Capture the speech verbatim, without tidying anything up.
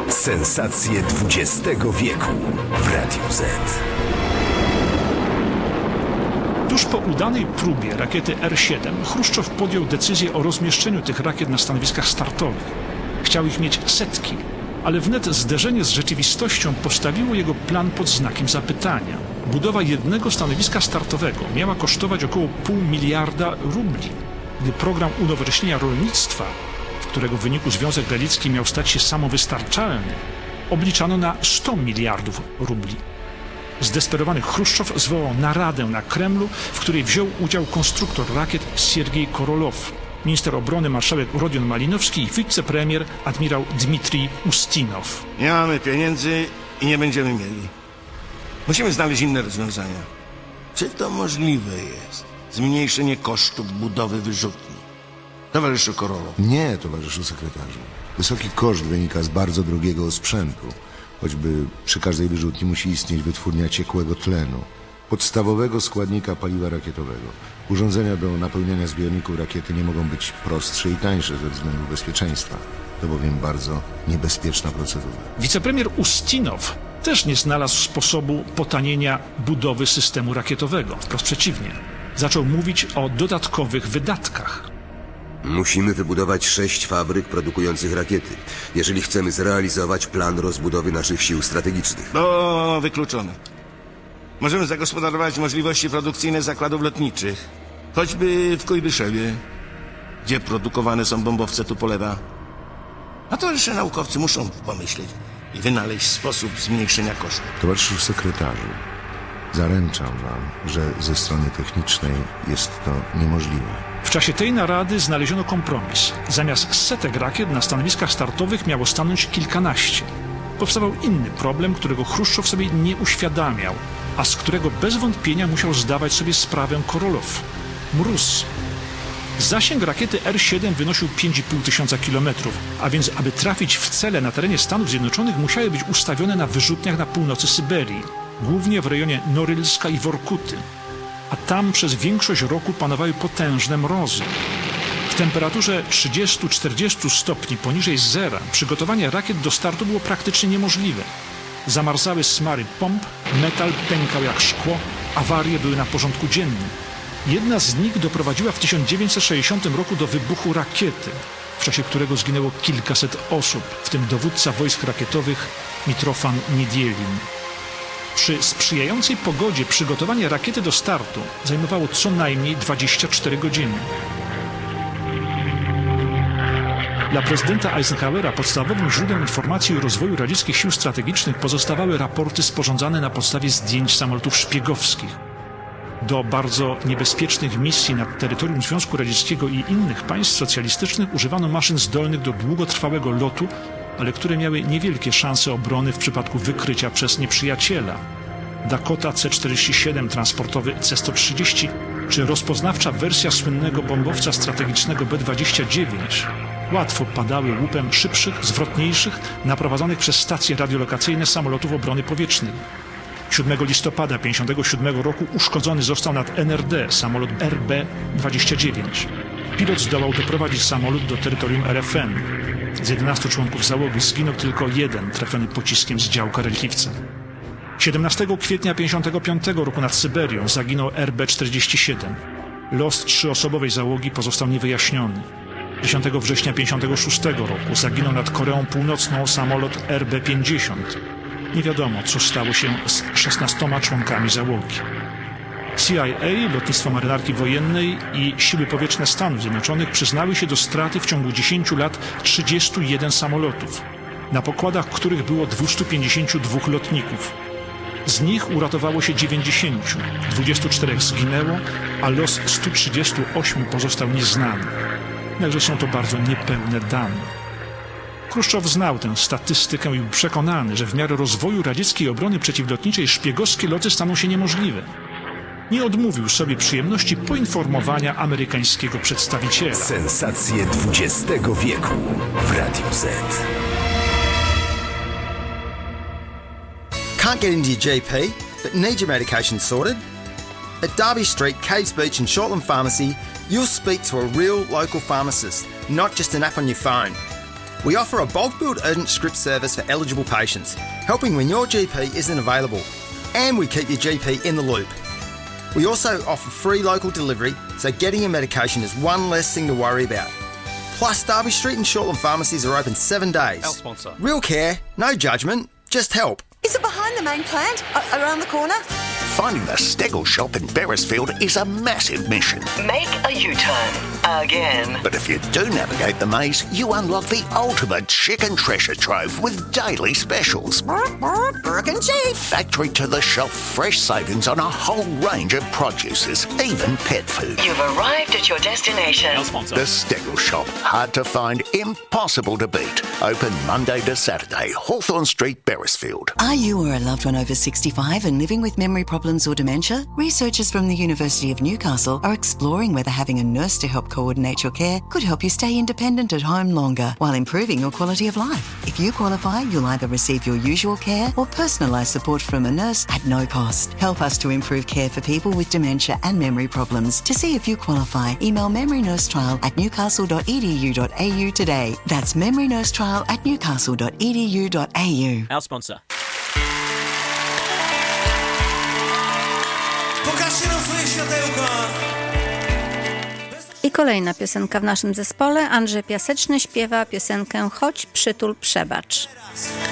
Sensacje dwudziestego wieku w Radiu Z. Tuż po udanej próbie rakiety R siedem Chruszczow podjął decyzję o rozmieszczeniu tych rakiet na stanowiskach startowych. Chciał ich mieć setki, ale wnet zderzenie z rzeczywistością postawiło jego plan pod znakiem zapytania. Budowa jednego stanowiska startowego miała kosztować około pół miliarda rubli. Gdy program unowocześnienia rolnictwa, w którego wyniku Związek Radziecki miał stać się samowystarczalny, obliczano na sto miliardów rubli. Zdesperowany Chruszczow zwołał naradę na Kremlu, w której wziął udział konstruktor rakiet Siergiej Korolow, minister obrony marszałek Rodion Malinowski i wicepremier admirał Dmitrij Ustinow. Nie mamy pieniędzy i nie będziemy mieli. Musimy znaleźć inne rozwiązania. Czy to możliwe jest? Zmniejszenie kosztów budowy wyrzutni. Towarzyszu Korolow. Nie, towarzyszu sekretarzu. Wysoki koszt wynika z bardzo drogiego sprzętu. Choćby przy każdej wyrzutni musi istnieć wytwórnia ciekłego tlenu, podstawowego składnika paliwa rakietowego. Urządzenia do napełniania zbiorników rakiety nie mogą być prostsze i tańsze ze względu bezpieczeństwa. To bowiem bardzo niebezpieczna procedura. Wicepremier Ustinow też nie znalazł sposobu potanienia budowy systemu rakietowego. Wprost przeciwnie. Zaczął mówić o dodatkowych wydatkach. Musimy wybudować sześć fabryk produkujących rakiety, jeżeli chcemy zrealizować plan rozbudowy naszych sił strategicznych. No, wykluczone. Możemy zagospodarować możliwości produkcyjne zakładów lotniczych. Choćby w Kujbyszewie, gdzie produkowane są bombowce Tupolewa. A to jeszcze naukowcy muszą pomyśleć i wynaleźć sposób zmniejszenia kosztów. Towarzyszu sekretarzu, zaręczam wam, że ze strony technicznej jest to niemożliwe. W czasie tej narady znaleziono kompromis. Zamiast setek rakiet na stanowiskach startowych miało stanąć kilkanaście. Powstawał inny problem, którego Chruszczow sobie nie uświadamiał, a z którego bez wątpienia musiał zdawać sobie sprawę Korolow. Mróz. Zasięg rakiety R siedem wynosił pięć i pół tysiąca kilometrów, a więc aby trafić w cele na terenie Stanów Zjednoczonych musiały być ustawione na wyrzutniach na północy Syberii, głównie w rejonie Norylska i Workuty. A tam przez większość roku panowały potężne mrozy. W temperaturze trzydzieści do czterdziestu stopni poniżej zera przygotowanie rakiet do startu było praktycznie niemożliwe. Zamarzały smary pomp, metal pękał jak szkło, awarie były na porządku dziennym. Jedna z nich doprowadziła w tysiąc dziewięćset sześćdziesiątym roku do wybuchu rakiety, w czasie którego zginęło kilkaset osób, w tym dowódca wojsk rakietowych Mitrofan Niedzielin. Przy sprzyjającej pogodzie przygotowanie rakiety do startu zajmowało co najmniej dwadzieścia cztery godziny. Dla prezydenta Eisenhowera podstawowym źródłem informacji o rozwoju radzieckich sił strategicznych pozostawały raporty sporządzane na podstawie zdjęć samolotów szpiegowskich. Do bardzo niebezpiecznych misji nad terytorium Związku Radzieckiego i innych państw socjalistycznych używano maszyn zdolnych do długotrwałego lotu, ale które miały niewielkie szanse obrony w przypadku wykrycia przez nieprzyjaciela. Dakota C czterdzieści siedem, transportowy C sto trzydzieści czy rozpoznawcza wersja słynnego bombowca strategicznego B dwadzieścia dziewięć łatwo padały łupem szybszych, zwrotniejszych, naprowadzonych przez stacje radiolokacyjne samolotów obrony powietrznej. siódmego listopada tysiąc dziewięćset pięćdziesiątego siódmego roku uszkodzony został nad N R D samolot R B dwadzieścia dziewięć. Pilot zdołał doprowadzić samolot do terytorium R F N. Z jedenastu członków załogi zginął tylko jeden, trafiony pociskiem z działka Relchiwca. siedemnastego kwietnia tysiąc dziewięćset pięćdziesiątego piątego roku nad Syberią zaginął R B czterdzieści siedem. Los trzyosobowej załogi pozostał niewyjaśniony. dziesiątego września tysiąc dziewięćset pięćdziesiątego szóstego roku zaginął nad Koreą Północną samolot R B pięćdziesiąt. Nie wiadomo, co stało się z szesnastoma członkami załogi. C I A, Lotnictwo Marynarki Wojennej i Siły Powietrzne Stanów Zjednoczonych przyznały się do straty w ciągu dziesięciu lat trzydziestu jeden samolotów, na pokładach których było dwieście pięćdziesięciu dwóch lotników. Z nich uratowało się dziewięćdziesięciu, dwudziestu czterech zginęło, a los stu trzydziestu ośmiu pozostał nieznany. Jednakże są to bardzo niepełne dane. Chruszczow znał tę statystykę i był przekonany, że w miarę rozwoju radzieckiej obrony przeciwlotniczej szpiegowskie loty staną się niemożliwe. Nie odmówił sobie przyjemności poinformowania amerykańskiego przedstawiciela. Sensacje dwudziestego wieku w Radiu Z. Can't get into your G P, but need your medication sorted? At Derby Street, Caves Beach and Shortland Pharmacy, you'll speak to a real local pharmacist, not just an app on your phone. We offer a bulk billed urgent script service for eligible patients, helping when your G P isn't available. And we keep your G P in the loop. We also offer free local delivery, so getting your medication is one less thing to worry about. Plus, Derby Street and Shortland pharmacies are open seven days. Our sponsor. Real care, no judgment, just help. Is it behind the main plant? A- around the corner? Finding the Stegel shop in Beresfield is a massive mission. Make a U-turn. Again. But if you do navigate the maze, you unlock the ultimate chicken treasure trove with daily specials. Burke and Chief. Factory to the shelf fresh savings on a whole range of produces, even pet food. You've arrived at your destination. Our sponsor. The Stegel shop. Hard to find, impossible to beat. Open Monday to Saturday, Hawthorne Street, Beresfield. Are you or a loved one over sixty-five and living with memory problems or dementia? Researchers from the University of Newcastle are exploring whether having a nurse to help coordinate your care could help you stay independent at home longer while improving your quality of life. If you qualify, you'll either receive your usual care or personalised support from a nurse at no cost. Help us to improve care for people with dementia and memory problems. To see if you qualify, email memorynursetrial at newcastle dot e d u dot a u today. That's memorynursetrial at newcastle dot e d u dot a u. Our sponsor. I kolejna piosenka w naszym zespole. Andrzej Piaseczny śpiewa piosenkę Chodź, przytul, przebacz.